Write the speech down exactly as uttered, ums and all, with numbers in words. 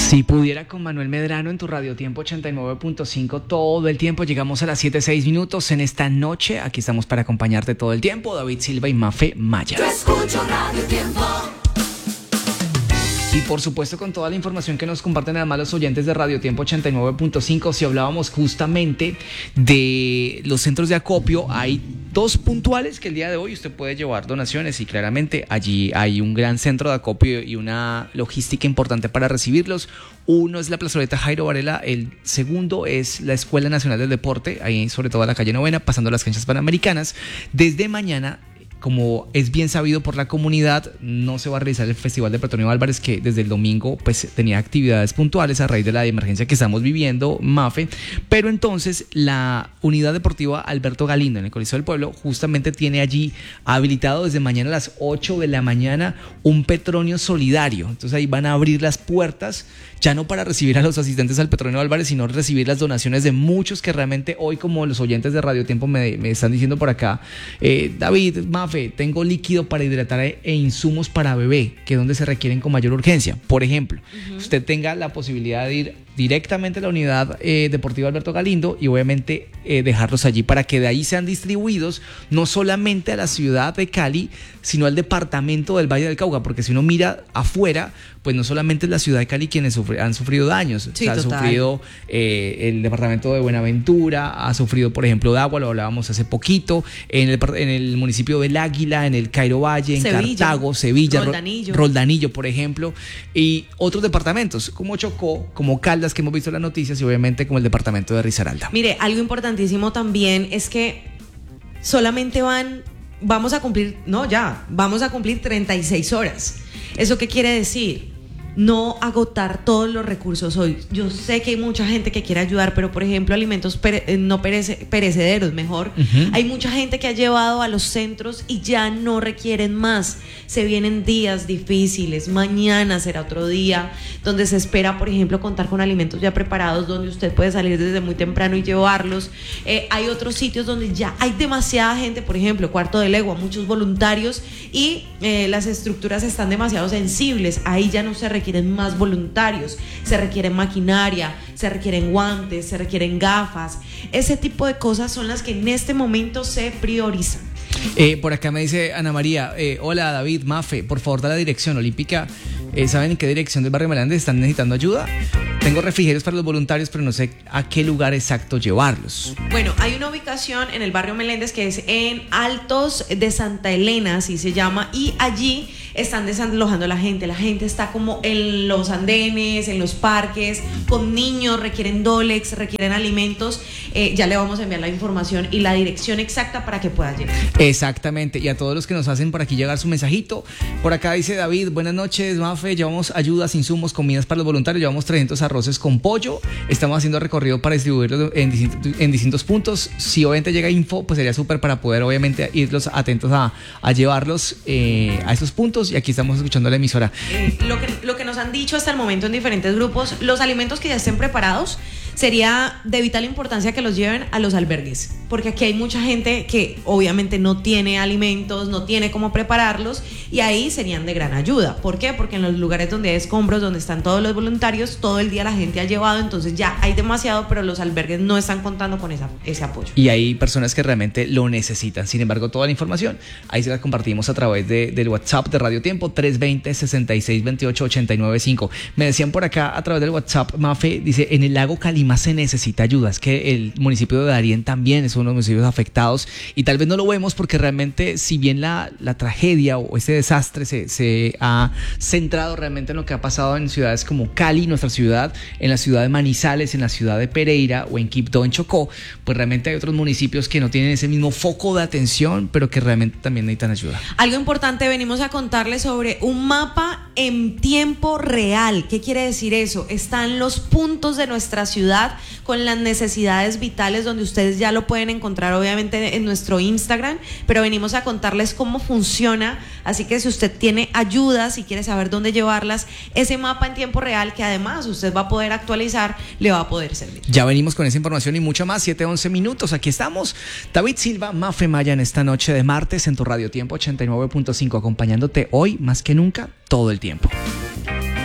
Si pudiera con Manuel Medrano en tu Radio Tiempo ochenta y nueve punto cinco todo el tiempo. Llegamos a las siete seis minutos en esta noche. Aquí estamos para acompañarte todo el tiempo. David Silva y Mafe Maya. Yo escucho Radio Tiempo. Y por supuesto con toda la información que nos comparten además los oyentes de Radio Tiempo ochenta y nueve punto cinco. Si hablábamos justamente de los centros de acopio, hay dos puntuales que el día de hoy usted puede llevar donaciones y claramente allí hay un gran centro de acopio y una logística importante para recibirlos. Uno es la plazoleta Jairo Varela, el segundo es la Escuela Nacional del Deporte, ahí sobre todo a la calle Novena, pasando las canchas panamericanas. Desde mañana, como es bien sabido por la comunidad, no se va a realizar el Festival de Petronio Álvarez, que desde el domingo pues tenía actividades puntuales a raíz de la emergencia que estamos viviendo, Mafe, pero entonces la Unidad Deportiva Alberto Galindo en el Coliseo del Pueblo justamente tiene allí habilitado desde mañana a las ocho de la mañana un Petronio solidario. Entonces ahí van a abrir las puertas, ya no para recibir a los asistentes al Petronio Álvarez, sino recibir las donaciones de muchos que realmente hoy, como los oyentes de Radio Tiempo me, me están diciendo por acá, eh, David, Mafe, tengo líquido para hidratar e insumos para bebé, que es donde se requieren con mayor urgencia. Por ejemplo, uh-huh. usted tenga la posibilidad de ir directamente a la Unidad eh, Deportiva Alberto Galindo y obviamente eh, dejarlos allí para que de ahí sean distribuidos no solamente a la ciudad de Cali, sino al departamento del Valle del Cauca, porque si uno mira afuera, pues no solamente es la ciudad de Cali quienes sufre, han sufrido daños, sí, o sea, ha sufrido eh, el departamento de Buenaventura, ha sufrido por ejemplo Dagua, lo hablábamos hace poquito, en el, en el municipio del Águila, en el Cairo Valle, en Sevilla, Cartago, Sevilla, Roldanillo. Roldanillo, por ejemplo, y otros departamentos como Chocó, como Caldas, que hemos visto las noticias, y obviamente como el departamento de Risaralda. Mire, algo importantísimo también es que solamente van, vamos a cumplir, no ya, vamos a cumplir treinta y seis horas. ¿Eso qué quiere decir? No agotar todos los recursos hoy. Yo sé que hay mucha gente que quiere ayudar, pero por ejemplo alimentos pere- no perece- perecederos mejor, uh-huh. hay mucha gente que ha llevado a los centros y ya no requieren más. Se vienen días difíciles, mañana será otro día donde se espera por ejemplo contar con alimentos ya preparados, donde usted puede salir desde muy temprano y llevarlos. eh, hay otros sitios donde ya hay demasiada gente, por ejemplo Cuarto de Legua, muchos voluntarios, y eh, las estructuras están demasiado sensibles, ahí ya no se requiere requieren más voluntarios, se requiere maquinaria, se requieren guantes, se requieren gafas. Ese tipo de cosas son las que en este momento se priorizan. Eh, por acá me dice Ana María, eh, hola David, Mafe, por favor da la dirección olímpica. Eh, ¿Saben en qué dirección del barrio Meléndez están necesitando ayuda? Tengo refrigerios para los voluntarios, pero no sé a qué lugar exacto llevarlos. Bueno, hay una ubicación en el barrio Meléndez que es en Altos de Santa Elena, así se llama, y allí están desalojando a la gente. La gente está como en los andenes, en los parques, con niños, requieren Dolex, requieren alimentos. Eh, ya le vamos a enviar la información y la dirección exacta para que pueda llegar. Exactamente, y a todos los que nos hacen por aquí llegar su mensajito. Por acá dice David, buenas noches, Mafe, llevamos ayudas, insumos, comidas para los voluntarios, llevamos trescientos arroces con pollo, estamos haciendo recorrido para distribuirlos en distintos, en distintos puntos. Si obviamente llega info, pues sería súper para poder obviamente irlos atentos a, a llevarlos eh, a esos puntos, y aquí estamos escuchando la emisora. Eh, lo, que, lo que nos han dicho hasta el momento en diferentes grupos, los alimentos que ya estén preparados, sería de vital importancia que los lleven a los albergues, porque aquí hay mucha gente que obviamente no tiene alimentos, no tiene cómo prepararlos, y ahí serían de gran ayuda. ¿Por qué? Porque en los lugares donde hay escombros, donde están todos los voluntarios, todo el día la gente ha llevado, entonces ya hay demasiado, pero los albergues no están contando con esa, ese apoyo. Y hay personas que realmente lo necesitan. Sin embargo, toda la información ahí se la compartimos a través de, del WhatsApp de Radio Tiempo, tres veinte, sesenta y seis veintiocho, ochenta y nueve cinco. Me decían por acá a través del WhatsApp, Mafe, dice, en el lago Calima se necesita ayuda. Es que el municipio de Darién también es uno de los municipios afectados, y tal vez no lo vemos porque realmente, si bien la, la tragedia o ese desastre se, se ha centrado realmente en lo que ha pasado en ciudades como Cali, nuestra ciudad, en la ciudad de Manizales, en la ciudad de Pereira o en Quibdó, en Chocó, pues realmente hay otros municipios que no tienen ese mismo foco de atención, pero que realmente también necesitan ayuda. Algo importante, venimos a contarles sobre un mapa en tiempo real. ¿Qué quiere decir eso? Están los puntos de nuestra ciudad con las necesidades vitales, donde ustedes ya lo pueden encontrar obviamente en nuestro Instagram, pero venimos a contarles cómo funciona. Así que si usted tiene ayudas y quiere saber dónde llevarlas, ese mapa en tiempo real, que además usted va a poder actualizar, le va a poder servir. Ya venimos con esa información y mucho más. Siete once minutos, aquí estamos David Silva, Mafe Maya, en esta noche de martes en tu Radio Tiempo ochenta y nueve punto cinco, acompañándote hoy más que nunca todo el tiempo.